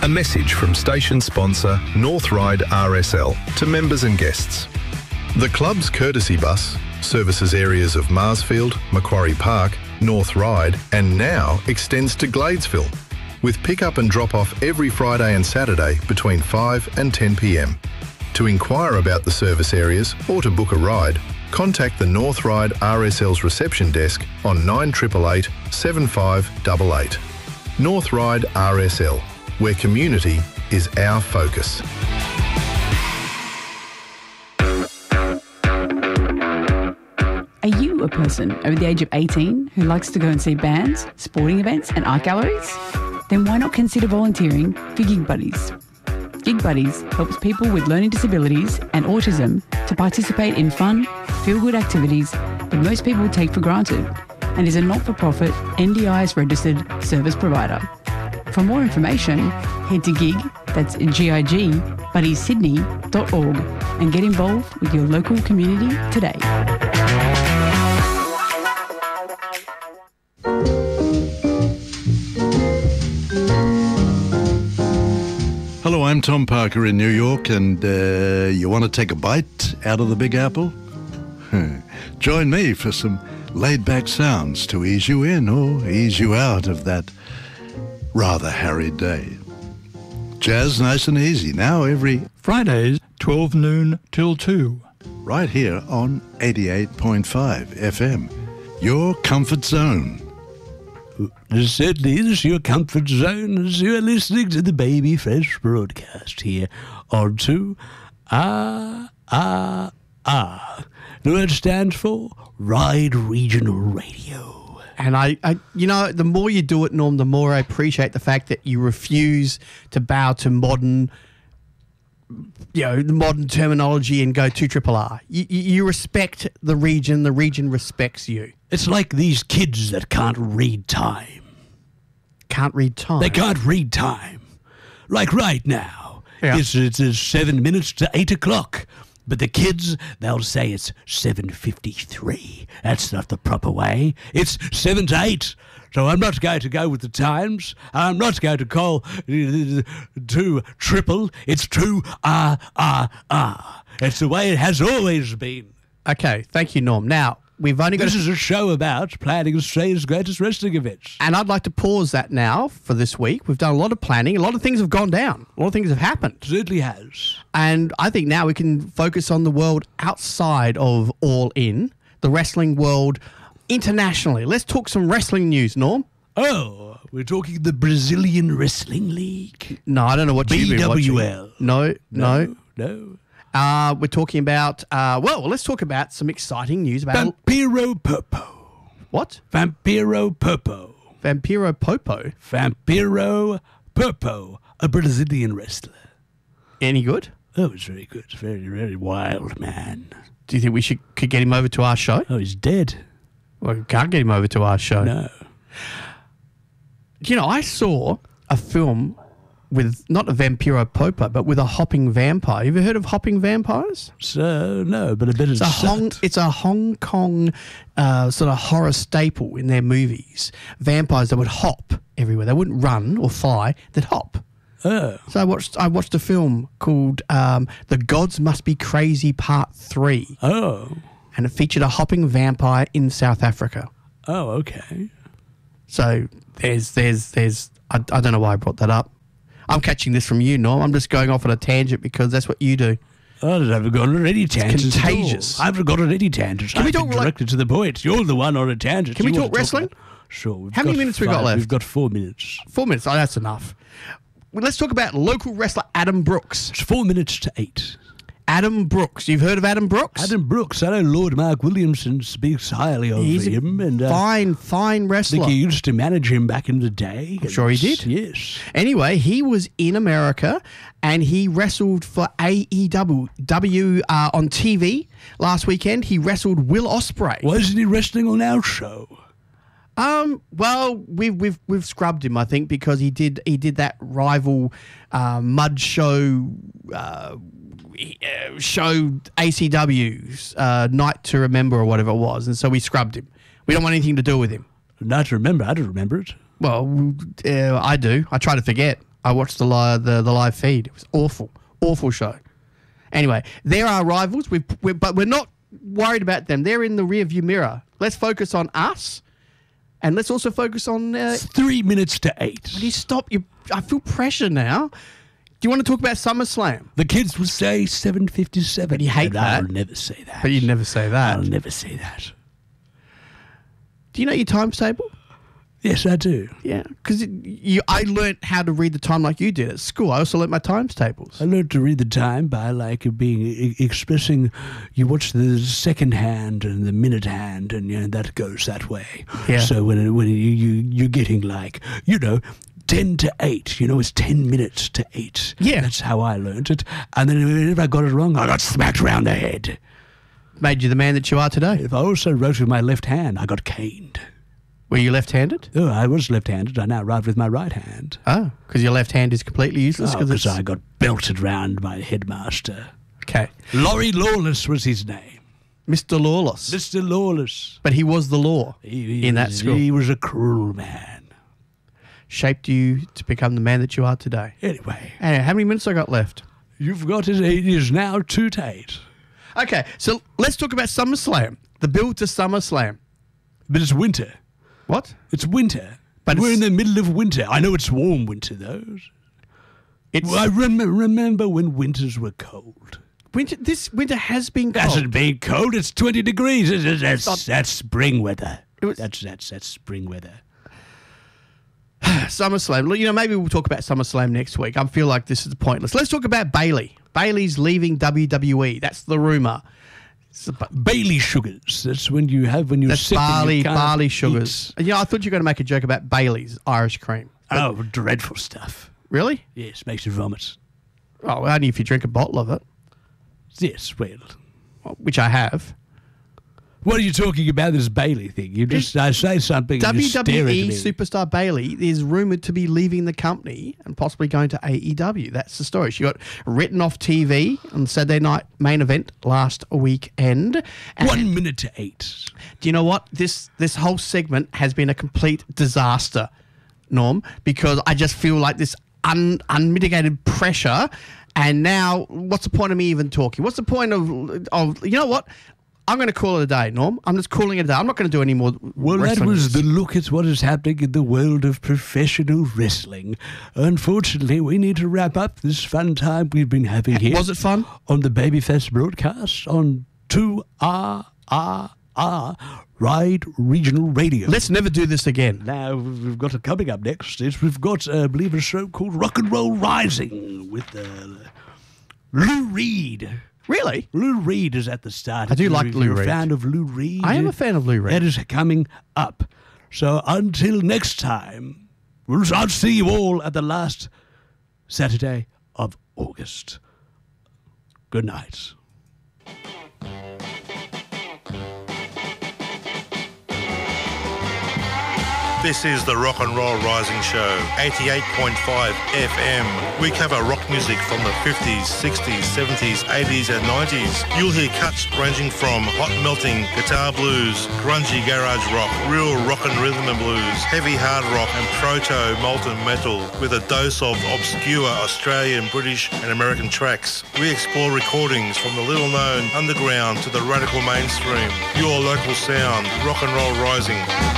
message from station sponsor North Ryde RSL to members and guests. The club's courtesy bus services areas of Marsfield, Macquarie Park, North Ryde and now extends to Gladesville, with pick-up and drop-off every Friday and Saturday between 5 and 10 p.m. To inquire about the service areas or to book a ride, contact the North Ryde RSL's reception desk on 9888 7588. North Ryde RSL, where community is our focus. Are you a person over the age of 18 who likes to go and see bands, sporting events and art galleries? Then why not consider volunteering for Gig Buddies? Gig Buddies helps people with learning disabilities and autism to participate in fun, feel-good activities that most people take for granted, and is a not-for-profit NDIS registered service provider. For more information, head to gig, that's G-I-G, buddiesydney.org and get involved with your local community today. Hello, I'm Tom Parker in New York, and you want to take a bite out of the Big Apple? Join me for some laid-back sounds to ease you in or ease you out of that rather harried day. Jazz nice and easy, now every Fridays, 12 noon till 2. Right here on 88.5 FM, your comfort zone. This certainly is your comfort zone as you are listening to the Baby Fresh broadcast here on 2 The word stands for Ryde Regional Radio. And I, the more you do it, Norm, the more I appreciate the fact that you refuse to bow to modern, the modern terminology and go to RRR. You respect the region respects you. It's like these kids that can't read time. Can't read time? They can't read time. Like right now. Yeah. It's 7 minutes to 8 o'clock. But the kids, they'll say it's 7:53. That's not the proper way. It's 7 to 8. So I'm not going to go with the times. I'm not going to call 2 triple. It's 2 It's the way it has always been. Okay, thank you, Norm. Now, we've only got... This is a show about planning Australia's greatest wrestling events. And I'd like to pause that now for this week. We've done a lot of planning. A lot of things have gone down. A lot of things have happened. It certainly has. And I think now we can focus on the world outside of All In, the wrestling world internationally. Let's talk some wrestling news, Norm. Oh, we're talking the Brazilian Wrestling League. No, I don't know what you've been watching. BWL. No. No. We're talking about, let's talk about some exciting news about... Vampiro Popo. What? Vampiro Popo. Vampiro Popo? Vampiro Popo, a Brazilian wrestler. Any good? Oh, it's very good. It's very, very wild, man. Do you think we could get him over to our show? Oh, he's dead. Well, we can't get him over to our show. No. I saw a film with not a Vampiro Popo, but with a hopping vampire. You ever heard of hopping vampires? So, no, but a bit of It's a Hong Kong sort of horror staple in their movies. Vampires that would hop everywhere. They wouldn't run or fly. They'd hop. Oh. So I watched a film called The Gods Must Be Crazy Part 3. Oh. And it featured a hopping vampire in South Africa. Oh, okay. So there's I don't know why I brought that up. I'm catching this from you, Norm. I'm just going off on a tangent because that's what you do. I haven't got on any tangents. It's contagious. I haven't got on any tangents. Can we talk directly to the point? You're the one on a tangent. Can we talk wrestling? Sure. How many minutes we got left? We've got 4 minutes. 4 minutes. Oh, that's enough. Well, let's talk about local wrestler Adam Brooks. It's 4 minutes to 8. Adam Brooks. You've heard of Adam Brooks? Adam Brooks. I know Lord Mark Williamson speaks highly of him. And fine wrestler. I think he used to manage him back in the day. I'm sure he did. Yes. Anyway, he was in America and he wrestled for AEW on TV last weekend. He wrestled Will Ospreay. Wasn't he wrestling on our show? Well, we've scrubbed him, I think, because he did that rival mud show ACW's Night to Remember or whatever it was, and so we scrubbed him. We don't want anything to do with him. Night to Remember? I don't remember it. Well, I do. I try to forget. I watched the live feed. It was awful show. Anyway, there are rivals, but we're not worried about them. They're in the rearview mirror. Let's focus on us, and let's also focus on... 3 minutes to 8. Will you stop? I feel pressure now. Do you want to talk about SummerSlam? The kids would say 7:57. But you hate that. I'll never say that. But you'd never say that. I'll never say that. Do you know your times table? Yes, I do. Yeah, because I learnt how to read the time like you did at school. I also learnt my times tables. I learned to read the time by expressing. You watch the second hand and the minute hand, and that goes that way. Yeah. So when you're getting 10 to 8, it's 10 minutes to 8. Yeah. That's how I learned it. And then if I got it wrong, I got smacked round the head. Made you the man that you are today. If I also wrote with my left hand, I got caned. Were you left-handed? Oh, I was left-handed. I now write with my right hand. Oh, because your left hand is completely useless? Because I got belted round by the headmaster. Okay. Laurie Lawless was his name. Mr. Lawless. Mr. Lawless. But he was the law in that school. He was a cruel man. Shaped you to become the man that you are today. Anyway, how many minutes I got left? You've got it. It is now 2 to 8. Okay, so let's talk about SummerSlam. The build to SummerSlam. But it's winter. What? It's winter. But we're in the middle of winter. I know it's warm winter, though. I remember when winters were cold. This winter has been cold. Hasn't been cold. It's 20 degrees. That's spring weather. That's spring weather. SummerSlam. Look, maybe we'll talk about SummerSlam next week. I feel like this is pointless. Let's talk about Bayley. Bayley's leaving WWE. That's the rumor. Bailey sugars. That's when you're That's sick. barley sugars. Eat. I thought you were going to make a joke about Bailey's Irish cream. Oh, dreadful stuff. Really? Yes, makes you vomit. Oh, only if you drink a bottle of it. Yes, well. Which I have. What are you talking about, this Bailey thing? I say something and you stare at WWE me. superstar Bailey is rumoured to be leaving the company and possibly going to AEW. That's the story. She got written off TV on Saturday Night Main Event last weekend. 1 minute to 8. Do you know what? This whole segment has been a complete disaster, Norm, because I just feel like this unmitigated pressure. And now, what's the point of me even talking? What's the point of you know what? I'm going to call it a day, Norm. I'm just calling it a day. I'm not going to do any more Well, that was the look at what is happening in the world of professional wrestling. Unfortunately, we need to wrap up this fun time we've been having here. Was it fun? On the Babyfest broadcast on 2RRR Ride Regional Radio. Let's never do this again. Now, we've got coming up next we've got, I believe, a show called Rock and Roll Rising with Lou Reed. Really? Lou Reed is at the start. I do like Lou Reed. You're a fan of Lou Reed? I am a fan of Lou Reed. That is coming up. So until next time, I'll see you all at the last Saturday of August. Good night. This is the Rock and Roll Rising Show, 88.5 FM. We cover rock music from the 50s, 60s, 70s, 80s and 90s. You'll hear cuts ranging from hot melting guitar blues, grungy garage rock, real rock and rhythm and blues, heavy hard rock and proto molten metal with a dose of obscure Australian, British and American tracks. We explore recordings from the little known underground to the radical mainstream. Your local sound, Rock and Roll Rising.